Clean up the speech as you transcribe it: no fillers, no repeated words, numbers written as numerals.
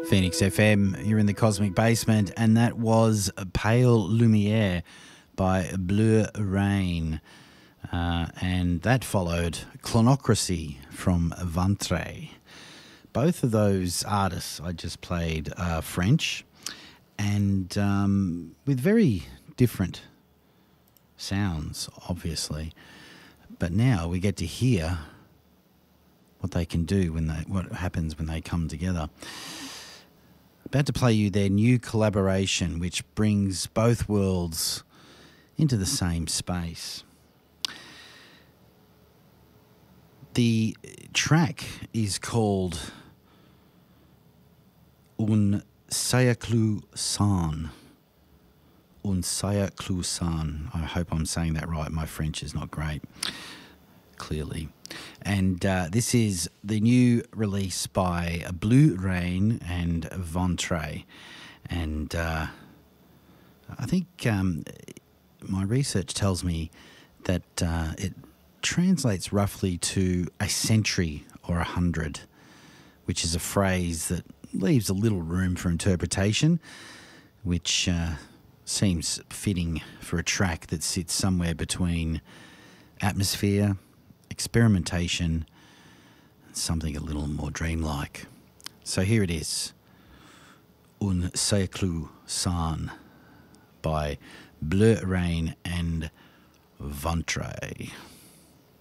Phoenix FM, you're in the Cosmic Basement, and that was Pale Lumiere by Bleu Rain. And that followed Clonocracy from Ventre. Both of those artists I just played are French and with very different sounds, obviously. But now we get to hear what they can do what happens when they come together. About to play you their new collaboration, which brings both worlds into the same space. The track is called Un Sayaklu San. Un Sayaklu San. I hope I'm saying that right. My French is not great, clearly. And this is the new release by Bleu Rain and Ventre. And I think my research tells me that it translates roughly to a century or 100, which is a phrase that leaves a little room for interpretation, which seems fitting for a track that sits somewhere between atmosphere, experimentation, and something a little more dreamlike. So here it is, Un Sayaklu San by Bleu Rain and Ventre.